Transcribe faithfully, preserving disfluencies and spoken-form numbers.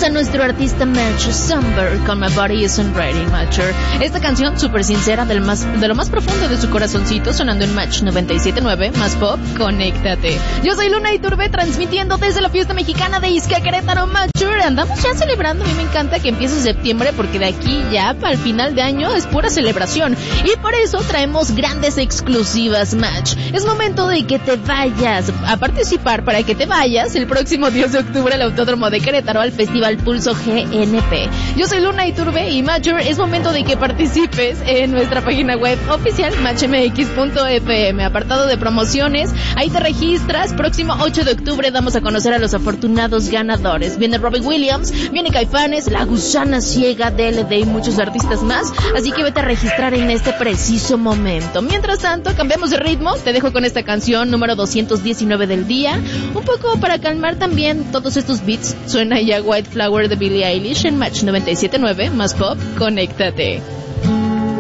a nuestro artista Match Somber con My Body Isn't Ready, Matcher. Esta canción súper sincera del más, de lo más profundo de su corazoncito, sonando en Match noventa y siete punto nueve, más pop, conéctate. Yo soy Luna Iturbe, transmitiendo desde la fiesta mexicana de Ixca, Querétaro, Matcher. Andamos ya celebrando, a mí me encanta que empiece septiembre porque de aquí ya para el final de año es pura celebración. Y por eso traemos grandes exclusivas, Match. Es momento de que te vayas a participar para que te vayas el próximo diez de octubre al Autódromo de Querétaro al Festival Pulso G N P. Yo soy Luna Iturbe y Matcher, es momento de que participes en nuestra página web oficial match m x punto f m, apartado de promociones. Ahí te registras. Próximo ocho de octubre damos a conocer a los afortunados ganadores. Viene Robbie Williams, viene Caifanes, La Gusana Ciega, D L D y muchos artistas más. Así que vete a registrar en este preciso momento. Mientras tanto, cambiamos de ritmo. Te dejo con esta canción número doscientos diecinueve del día. Un poco para calmar también todos estos beats. Suena ya White Flower de Billie Eilish en Match noventa y siete punto nueve, más pop, conéctate.